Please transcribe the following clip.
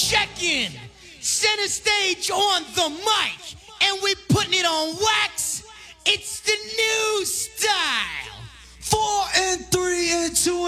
check in, center stage on the mic, and we putting it on wax. It's the